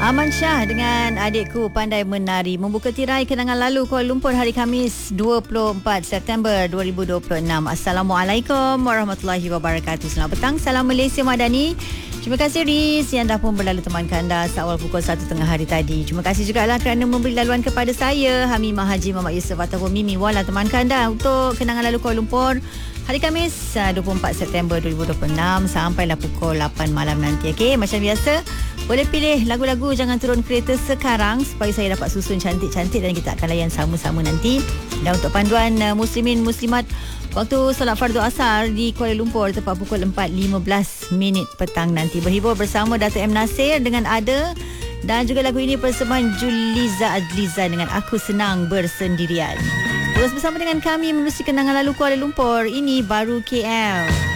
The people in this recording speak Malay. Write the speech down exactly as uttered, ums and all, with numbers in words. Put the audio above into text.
Aman Shah dengan Adikku Pandai Menari membuka tirai kenangan lalu Kuala Lumpur hari Khamis dua puluh empat September dua ribu dua puluh enam. Assalamualaikum warahmatullahi wabarakatuh. Selamat petang, salam Malaysia Madani. Terima kasih Riz yang dah pun berlalu temankan anda seawal pukul satu tengah hari tadi. Terima kasih juga lah kerana memberi laluan kepada saya, Hamimah Haji Muhammad Yusof ataupun Mimi Wala temankan anda untuk kenangan lalu Kuala Lumpur hari Khamis dua puluh empat September dua ribu dua puluh enam sampailah pukul lapan malam nanti. Okey, macam biasa boleh pilih lagu-lagu Jangan Turun Kereta sekarang supaya saya dapat susun cantik-cantik dan kita akan layan sama-sama nanti. Dan untuk panduan uh, muslimin muslimat, waktu solat fardu asar di Kuala Lumpur tepat pukul empat lima belas minit petang nanti. Berhibur bersama Dato' M. Nasir dengan Ada. Dan juga lagu ini persembahan Juliza Adliza dengan Aku Senang Bersendirian. Terus bersama dengan kami menerusi kenangan lalu Kuala Lumpur. Ini baru K L.